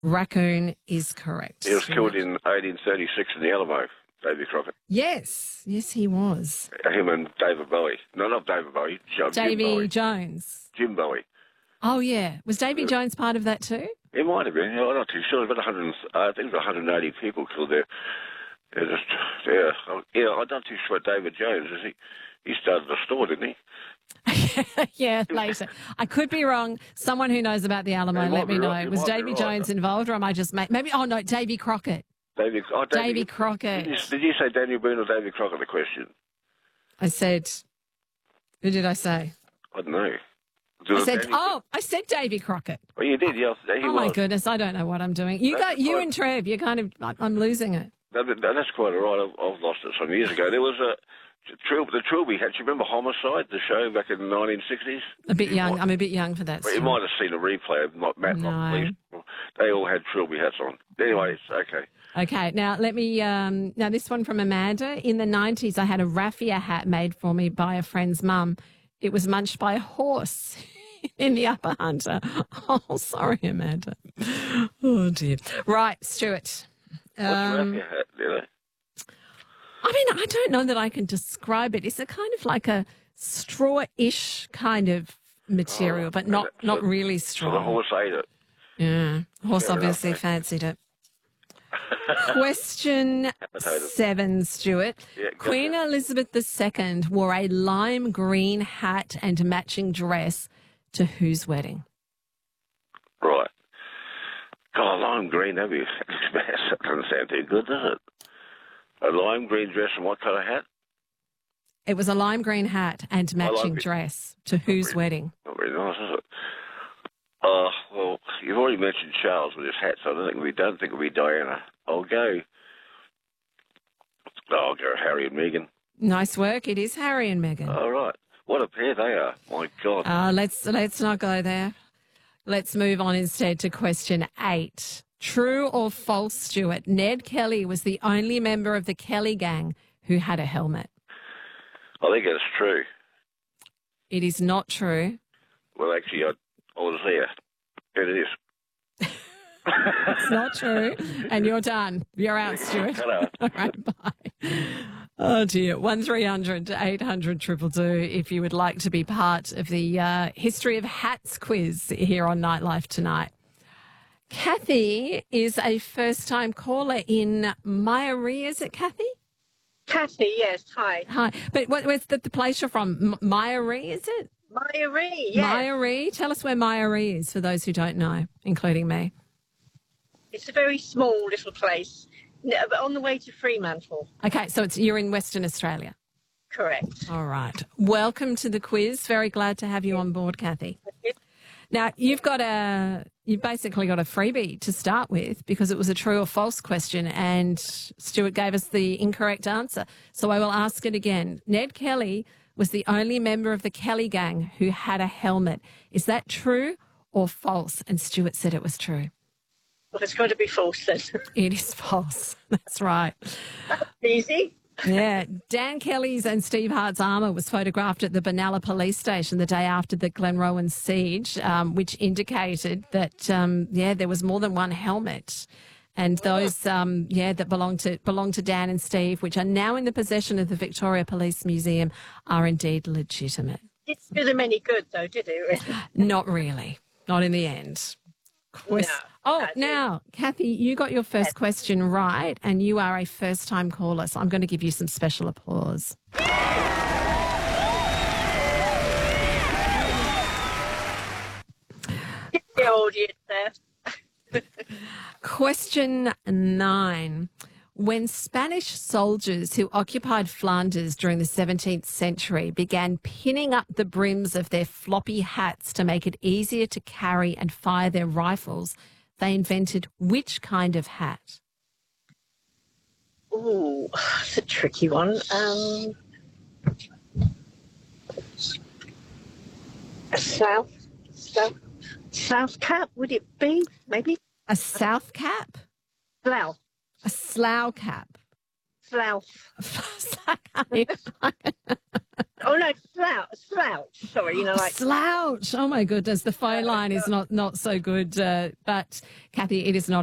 Raccoon is correct. He was killed in 1836 in the Alamo, Davy Crockett. Yes, he was. Him and David Bowie. No, not David Bowie. Davy Jones. Jim Bowie. Oh, yeah. Was Davy Jones part of that too? He might have been. I'm not too sure. About I think it was 180 people killed there. I'm not too sure. David Jones, he started the store, didn't he? Yeah, later. I could be wrong. Someone who knows about the Alamo, let me know. Was Davy Jones involved, or am I just maybe? Oh no, Davy Crockett. Davy Crockett. Did you say Daniel Boone or Davy Crockett? The question. I said. Who did I say? I don't know. I said Davy Crockett. Oh, you did. Yeah. My goodness, I don't know what I'm doing. You and Trev. You're kind of. I'm losing it. No, that's quite all right. I've lost it some years ago. There was the Trilby Hatch. You remember Homicide, the show back in the 1960s? A bit young. I'm a bit young for that. Well, you might have seen a replay of Matlock Police. They all had Trilby hats on. Anyway, it's okay. Okay, now let me. Now this one from Amanda. In the 90s, I had a raffia hat made for me by a friend's mum. It was munched by a horse in the Upper Hunter. Oh, sorry, Amanda. Oh dear. Right, Stuart. What's a raffia hat, I mean, I don't know that I can describe it. It's a kind of like a straw-ish kind of material, but not really straw. So the horse ate it. Yeah, horse obviously fancied it. Question 7, Stuart. Yeah, Queen Elizabeth II wore a lime green hat and matching dress to whose wedding? Right. God, lime green, that doesn't sound too good, does it? A lime green dress and what colour hat? It was a lime green hat and matching dress to whose wedding? Not very nice, is it? Well, you've already mentioned Charles with his hat, so I don't think it'll be Diana. I'll go Harry and Meghan. Nice work. It is Harry and Meghan. All right. What a pair they are. My God. Let's not go there. Let's move on instead to question 8. True or false, Stuart? Ned Kelly was the only member of the Kelly gang who had a helmet. I think it's true. It is not true. Well, actually, I was there. It is. It's not true. And you're done. You're out, Stuart. Hello. All right, bye. Oh, dear. 1300 800 222 if you would like to be part of the History of Hats quiz here on Nightlife tonight. Kathy is a first-time caller in Myrie. Is it Kathy? Kathy, yes. Hi. Hi. But where's the place you're from? Myrie, is it? Myrie, yes. Myrie. Tell us where Myrie is for those who don't know, including me. It's a very small little place on the way to Fremantle. Okay, so you're in Western Australia. Correct. All right. Welcome to the quiz. Very glad to have you on board, Kathy. Now, you've basically got a freebie to start with because it was a true or false question and Stuart gave us the incorrect answer. So I will ask it again. Ned Kelly was the only member of the Kelly gang who had a helmet. Is that true or false? And Stuart said it was true. Well, it's got to be false then. It is false. That's right. That's easy. Yeah. Dan Kelly's and Steve Hart's armour was photographed at the Benalla police station the day after the Glenrowan siege, which indicated that, there was more than one helmet. And those, that belong to Dan and Steve, which are now in the possession of the Victoria Police Museum, are indeed legitimate. Didn't do them any good, though, did it? Not really. Not in the end. Now, Kathy, you got your first question right, and you are a first-time caller, so I'm going to give you some special applause. The audience there. Question 9. When Spanish soldiers who occupied Flanders during the 17th century began pinning up the brims of their floppy hats to make it easier to carry and fire their rifles, they invented which kind of hat? Oh, that's a tricky one. A South cap, would it be? Maybe? A South cap? Slough. A slough cap. Slough. Honey. Oh no, Slouch. Sorry, you know, like Slouch. Oh my goodness, the phone line is not so good. But Kathy, it is not